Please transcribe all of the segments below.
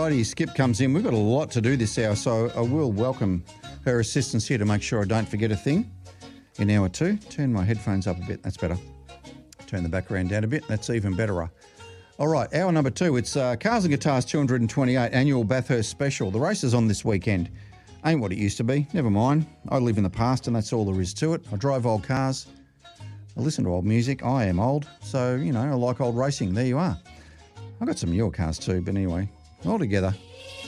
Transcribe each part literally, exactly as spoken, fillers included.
righty, Skip comes in. We've got a lot to do this hour, so I will welcome her assistance here to make sure I don't forget a thing in hour two. Turn my headphones up a bit. That's better. Turn the background down a bit. That's even better. All right, hour number two. It's uh, Cars and Guitars two hundred twenty-eight annual Bathurst special. The race is on this weekend. Ain't what it used to be. Never mind. I live in the past and that's all there is to it. I drive old cars. I listen to old music. I am old. So, you know, I like old racing. There you are. I've got some newer cars too, but anyway, all together.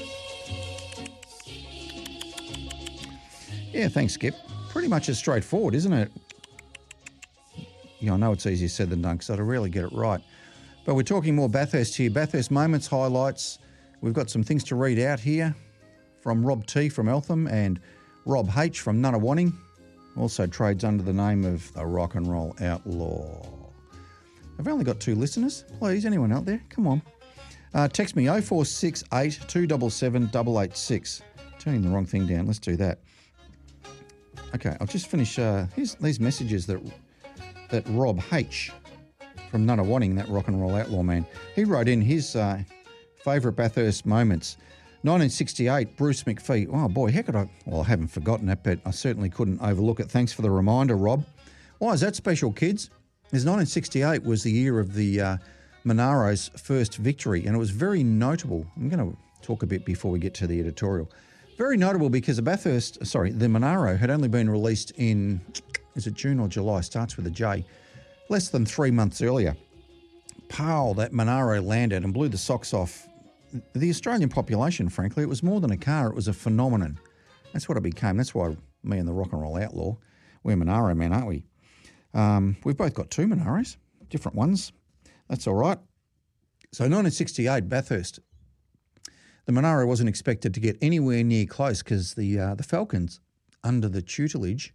Yeah, thanks, Skip. Pretty much as straightforward, isn't it? Yeah, I know it's easier said than done because I rarely get it right. But we're talking more Bathurst here. Bathurst moments, highlights. We've got some things to read out here from Rob T from Eltham and Rob H from Nunawanning. Also trades under the name of the Rock and Roll Outlaw. I've only got two listeners. Please, anyone out there? Come on. Uh, text me oh four six eight, two seven seven, eight eight six. Turning the wrong thing down. Let's do that. Okay, I'll just finish. Uh, here's these messages that that Rob H from Nunawanning, that Rock and Roll Outlaw man, he wrote in his uh, favourite Bathurst moments. nineteen sixty-eight, Bruce McPhee. Oh boy, how could I? Well, I haven't forgotten that, but I certainly couldn't overlook it. Thanks for the reminder, Rob. Why is that special, kids? Because nineteen sixty-eight was the year of the uh, Monaro's first victory, and it was very notable. I'm going to talk a bit before we get to the editorial. Very notable because the Bathurst, sorry, the Monaro had only been released in, is it June or July? Starts with a J. Less than three months earlier. Pow, that Monaro landed and blew the socks off the Australian population, frankly. It was more than a car, it was a phenomenon. That's what it became. That's why me and the Rock and Roll Outlaw, we're Monaro men, aren't we? Um, we've both got two Monaros, different ones. That's all right. So nineteen sixty-eight, Bathurst. The Monaro wasn't expected to get anywhere near close because the uh, the Falcons, under the tutelage,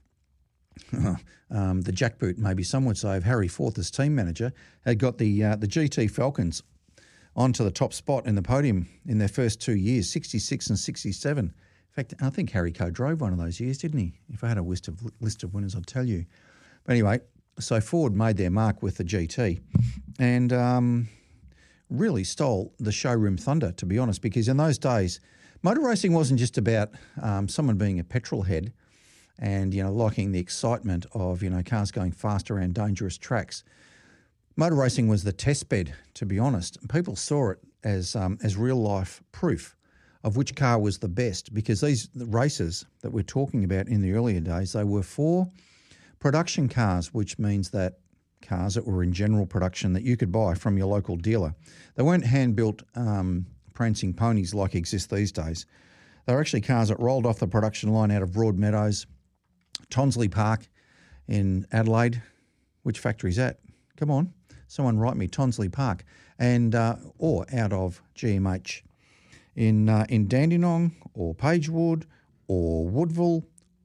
um, the jackboot maybe some would say, of Harry Forth as team manager, had got the uh, the G T Falcons onto the top spot in the podium in their first two years, sixty-six and sixty-seven. In fact, I think Harry Coe drove one of those years, didn't he? If I had a list of list of winners, I'd tell you. But anyway, so Ford made their mark with the G T and um, really stole the showroom thunder, to be honest, because in those days, motor racing wasn't just about um, someone being a petrol head and, you know, liking the excitement of, you know, cars going fast around dangerous tracks. Motor racing was the test bed, to be honest. People saw it as um, as real-life proof of which car was the best, because these races that we're talking about in the earlier days, they were for production cars, which means that cars that were in general production that you could buy from your local dealer. They weren't hand-built um, prancing ponies like exist these days. They were actually cars that rolled off the production line out of Broadmeadows, Tonsley Park in Adelaide. Which factory's that? Come on, someone write me, Tonsley Park, and uh, or out of G M H in uh, in Dandenong or Pagewood or Woodville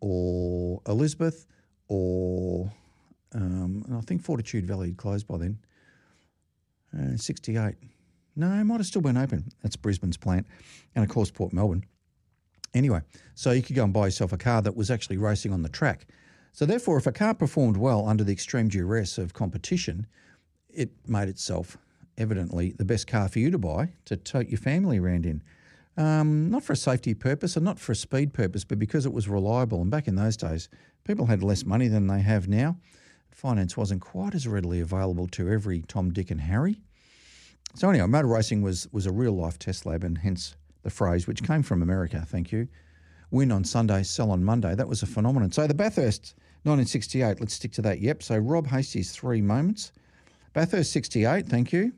or Elizabeth or um, I think Fortitude Valley had closed by then. Uh, sixty-eight. No, it might have still been open. That's Brisbane's plant, and of course Port Melbourne. Anyway, so you could go and buy yourself a car that was actually racing on the track. So therefore, if a car performed well under the extreme duress of competition, it made itself evidently the best car for you to buy to tote your family around in. Um, not for a safety purpose and not for a speed purpose, but because it was reliable. And back in those days, people had less money than they have now. Finance wasn't quite as readily available to every Tom, Dick and Harry. So anyway, motor racing was, was a real-life test lab, and hence the phrase, which came from America, thank you. Win on Sunday, sell on Monday. That was a phenomenon. So the Bathurst, nineteen sixty-eight, let's stick to that. Yep, so Rob Hastie's three moments. Bathurst sixty-eight, thank you.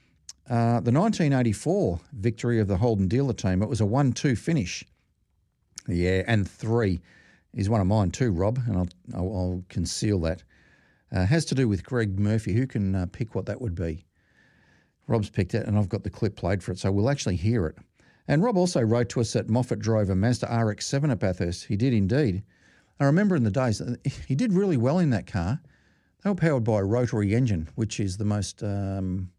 Uh, the nineteen eighty-four victory of the Holden dealer team, it was a one two finish. Yeah, and three is one of mine too, Rob, and I'll, I'll, I'll conceal that. Uh, has to do with Greg Murphy. Who can uh, pick what that would be? Rob's picked it, and I've got the clip played for it, so we'll actually hear it. And Rob also wrote to us that Moffat drove a Mazda R X seven at Bathurst. He did indeed. I remember in the days, he did really well in that car. They were powered by a rotary engine, which is the most, um,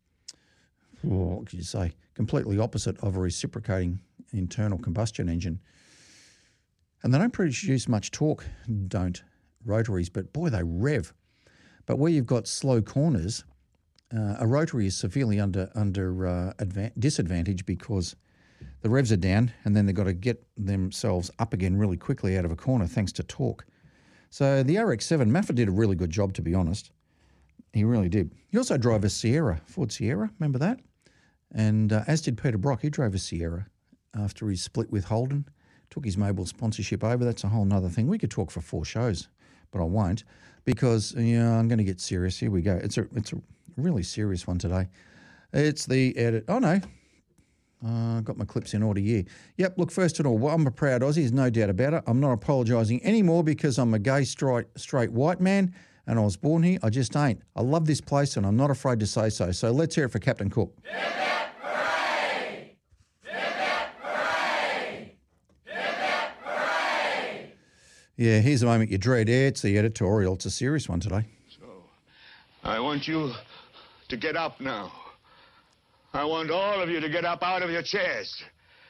what could you say, completely opposite of a reciprocating internal combustion engine. And they don't produce much torque, don't rotaries, but boy, they rev. But where you've got slow corners, uh, a rotary is severely under under uh, advan- disadvantage because the revs are down, and then they've got to get themselves up again really quickly out of a corner thanks to torque. So the R X seven, Maffa did a really good job, to be honest. He really did. He also drove a Sierra, Ford Sierra, remember that? And uh, as did Peter Brock, he drove a Sierra after he split with Holden, took his Mobil sponsorship over. That's a whole nother thing. We could talk for four shows, but I won't because, you know, I'm going to get serious. Here we go. It's a, it's a really serious one today. It's the edit. Oh, no. I uh, got my clips in order here. Yep, look, first of all, well, I'm a proud Aussie, there's no doubt about it. I'm not apologising anymore because I'm a gay, straight, straight white man and I was born here. I just ain't. I love this place and I'm not afraid to say so. So let's hear it for Captain Cook. Hip, hip, hooray! Hip, hip, hooray! Hip, hip, hooray! Yeah, here's the moment you dread. Yeah, it's the editorial. It's a serious one today. So, I want you to get up now. I want all of you to get up out of your chairs.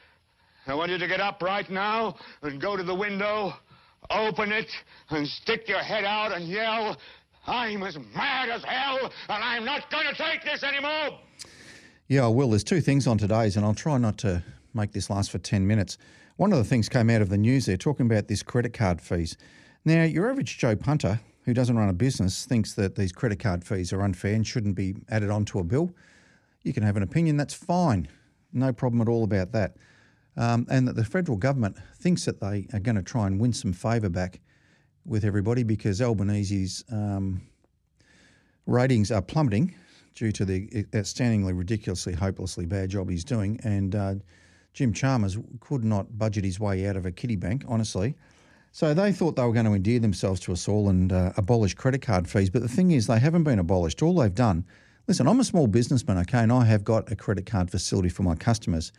I want you to get up right now and go to the window, open it, and stick your head out and yell, I'm as mad as hell, and I'm not going to take this anymore. Yeah, I will. There's two things on today's, and I'll try not to make this last for ten minutes. One of the things came out of the news there, talking about this credit card fees. Now, your average Joe punter who doesn't run a business thinks that these credit card fees are unfair and shouldn't be added onto a bill. You can have an opinion, that's fine. No problem at all about that. Um, and that the federal government thinks that they are going to try and win some favour back with everybody because Albanese's um, ratings are plummeting due to the outstandingly, ridiculously, hopelessly bad job he's doing. And uh, Jim Chalmers could not budget his way out of a kiddie bank, honestly. So they thought they were going to endear themselves to us all and uh, abolish credit card fees. But the thing is, they haven't been abolished. All they've done... Listen, I'm a small businessman, okay, and I have got a credit card facility for my customers.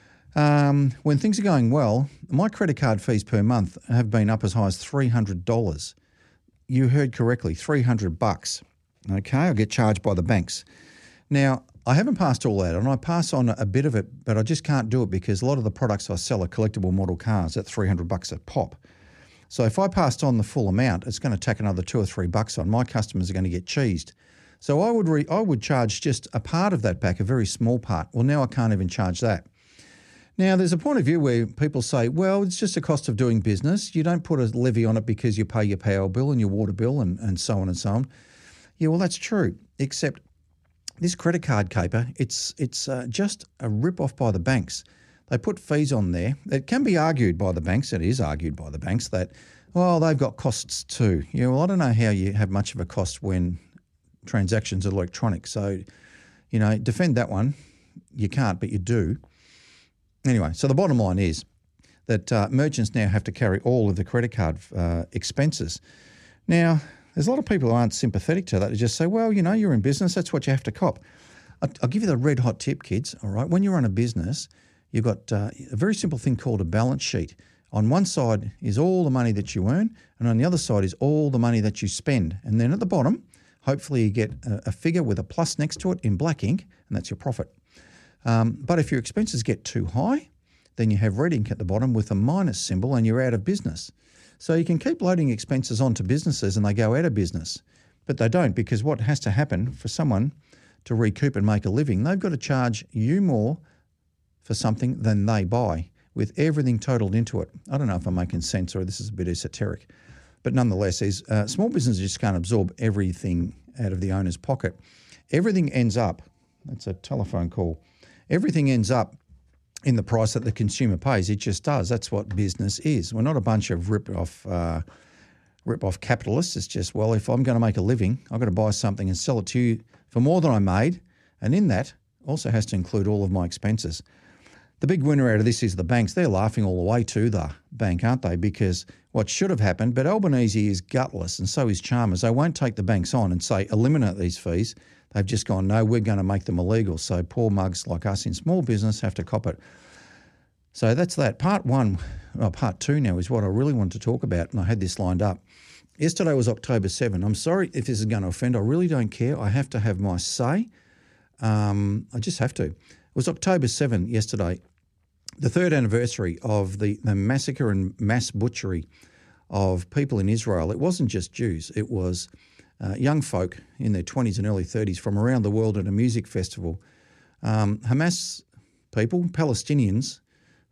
Um, when things are going well, my credit card fees per month have been up as high as three hundred dollars. You heard correctly, three hundred bucks. Okay, I get charged by the banks. Now, I haven't passed all that, and I pass on a bit of it, but I just can't do it because a lot of the products I sell are collectible model cars at three hundred bucks a pop. So if I passed on the full amount, it's going to tack another two or three bucks on. My customers are going to get cheesed. So I would re- I would charge just a part of that back, a very small part. Well, now I can't even charge that. Now, there's a point of view where people say, well, it's just a cost of doing business. You don't put a levy on it because you pay your power bill and your water bill and, and so on and so on. Yeah, well, that's true, except this credit card caper, it's, it's uh, just a rip-off by the banks. They put fees on there. It can be argued by the banks, it is argued by the banks, that, well, they've got costs too. Yeah, well, I don't know how you have much of a cost when transactions are electronic. So, you know, defend that one. You can't, but you do. Anyway, so the bottom line is that uh, merchants now have to carry all of the credit card uh, expenses. Now, there's a lot of people who aren't sympathetic to that. They just say, well, you know, you're in business, that's what you have to cop. I'll, I'll give you the red hot tip, kids, all right? When you run a business, you've got uh, a very simple thing called a balance sheet. On one side is all the money that you earn, and on the other side is all the money that you spend. And then at the bottom, hopefully you get a, a figure with a plus next to it in black ink, and that's your profit. Um, but if your expenses get too high, then you have red ink at the bottom with a minus symbol and you're out of business. So you can keep loading expenses onto businesses and they go out of business, but they don't, because what has to happen for someone to recoup and make a living, they've got to charge you more for something than they buy with everything totaled into it. I don't know if I'm making sense or this is a bit esoteric. But nonetheless, is uh, small businesses just can't absorb everything out of the owner's pocket. Everything ends up, that's a telephone call, everything ends up in the price that the consumer pays. It just does. That's what business is. We're not a bunch of rip-off uh, rip-off capitalists. It's just, well, if I'm going to make a living, I've got to buy something and sell it to you for more than I made, and in that also has to include all of my expenses. The big winner out of this is the banks. They're laughing all the way to the bank, aren't they? Because what should have happened, but Albanese is gutless and so is Chalmers. They won't take the banks on and say, eliminate these fees. They've just gone, no, we're going to make them illegal. So poor mugs like us in small business have to cop it. So that's that. Part one, well, part two now is what I really want to talk about, and I had this lined up. Yesterday was October seventh. I'm sorry if this is going to offend. I really don't care. I have to have my say. Um, I just have to. It was October seventh yesterday, the third anniversary of the, the massacre and mass butchery of people in Israel. It wasn't just Jews. It was uh, young folk in their twenties and early thirties from around the world at a music festival. Um, Hamas people, Palestinians,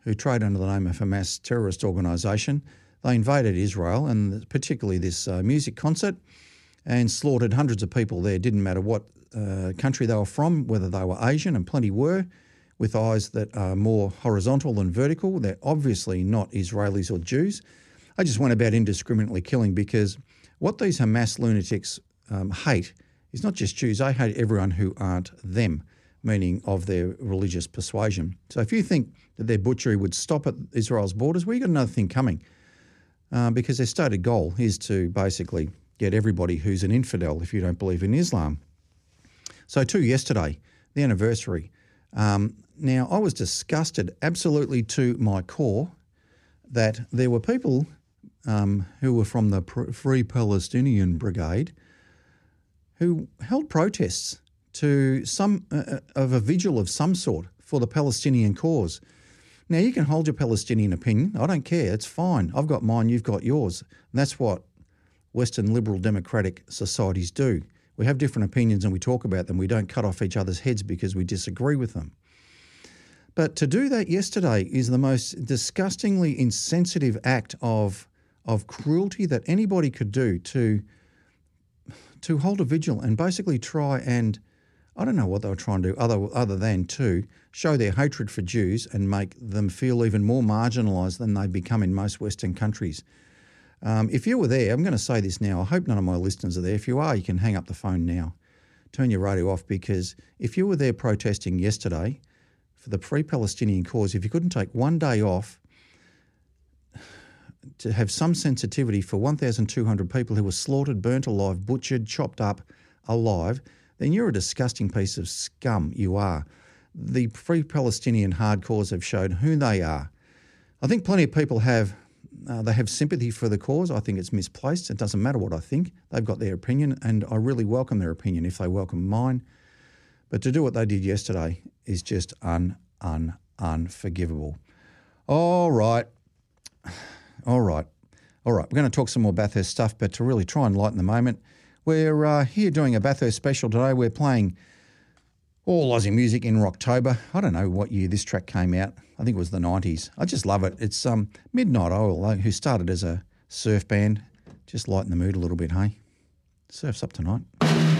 who trade under the name of Hamas terrorist organisation. They invaded Israel, and particularly this uh, music concert, and slaughtered hundreds of people there. Didn't matter what uh, country they were from, whether they were Asian, and plenty were, with eyes that are more horizontal than vertical. They're obviously not Israelis or Jews. I just went about indiscriminately killing, because what these Hamas lunatics um, hate is not just Jews. They hate everyone who aren't them, meaning of their religious persuasion. So if you think that their butchery would stop at Israel's borders, well, you've got another thing coming. Uh, because their stated goal is to basically get everybody who's an infidel if you don't believe in Islam. So too, yesterday, the anniversary. Um, now, I was disgusted absolutely to my core that there were people um, who were from the Free Palestinian Brigade who held protests to some uh, of a vigil of some sort for the Palestinian cause. Now, you can hold your Palestinian opinion. I don't care. It's fine. I've got mine. You've got yours. And that's what Western liberal democratic societies do. We have different opinions and we talk about them. We don't cut off each other's heads because we disagree with them. But to do that yesterday is the most disgustingly insensitive act of, of cruelty that anybody could do, to, to hold a vigil and basically try and, I don't know what they were trying to do other, other than to show their hatred for Jews and make them feel even more marginalised than they've become in most Western countries. Um, if you were there, I'm going to say this now, I hope none of my listeners are there. If you are, you can hang up the phone now. Turn your radio off, because if you were there protesting yesterday for the Free Palestinian cause, if you couldn't take one day off to have some sensitivity for one thousand two hundred people who were slaughtered, burnt alive, butchered, chopped up alive, then you're a disgusting piece of scum, you are. The Free Palestinian hardcores have shown who they are. I think plenty of people have uh, they have sympathy for the cause. I think it's misplaced. It doesn't matter what I think. They've got their opinion, and I really welcome their opinion if they welcome mine. But to do what they did yesterday is just un, un, unforgivable. All right. All right. All right. We're going to talk some more Bathurst stuff, but to really try and lighten the moment, we're uh, here doing a Bathurst special today. We're playing all Aussie music in Rocktober. I don't know what year this track came out. I think it was the nineties. I just love it. It's um, Midnight Oil, who started as a surf band. Just lighten the mood a little bit, hey? Surf's up tonight.